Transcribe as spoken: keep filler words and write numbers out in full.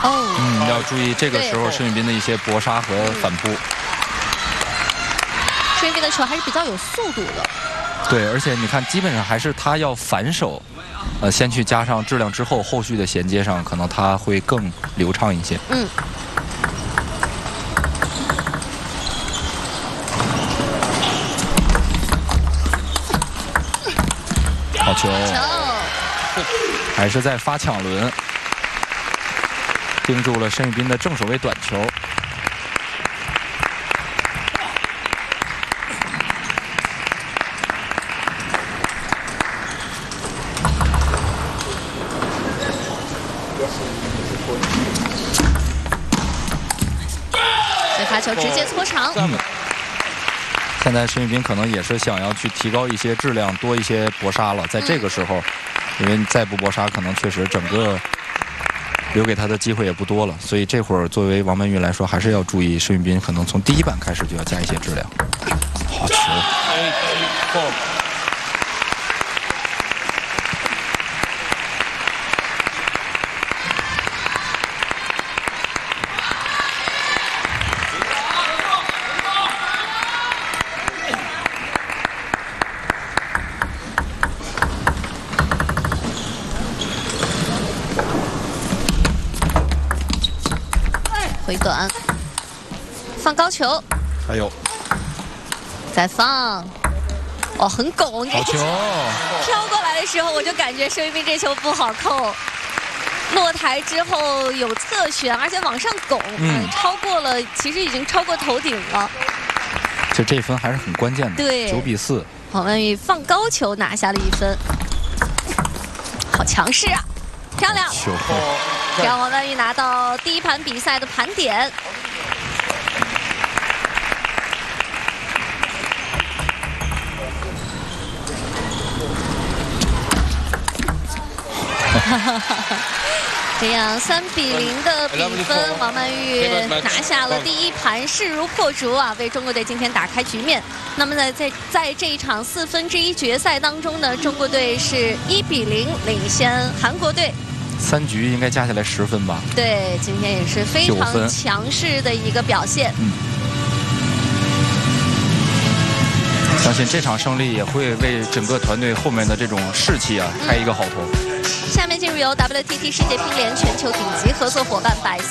哦， 嗯，要注意这个时候申玉彬的一些搏杀和反扑。 申玉彬的球还是比较有速度的。 对，而且你看，基本上还是他要反手，呃，先去加上质量之后，后续的衔接上可能他会更流畅一些。 嗯。 好球！ 球还是在发抢轮，盯住了申玉彬的正手位短球。 这发球直接搓长。 嗯。现在申玉彬可能也是想要去提高一些质量，多一些搏杀了。在这个时候，因为再不搏杀，可能确实整个留给他的机会也不多了。所以这会儿作为王曼玉来说，还是要注意申玉彬可能从第一板开始就要加一些质量。好球！ 回短，放高球， 还有， 再放，哦，很拱， 好球！ 飘过来的时候，我就感觉申玉彬这球不好扣。落台之后有侧旋，而且往上拱，嗯，超过了，其实已经超过头顶了。 其实这一分还是很关键的， 对， 九比四。 王曼玉放高球拿下了一分，好强势啊，漂亮！ 球。 让王曼玉拿到第一盘比赛的盘点。这样三比零的比分，王曼玉拿下了第一盘，势如破竹啊，为中国队今天打开局面。那么在在在这一场四分之一决赛当中呢，中国队是一比零领先韩国队。 三局应该加起来十分吧？ 对，今天也是非常强势的一个表现。 嗯，相信这场胜利也会为整个团队后面的这种士气啊开一个好头。 下面进入由 W T T 世界乒联全球顶级合作伙伴百思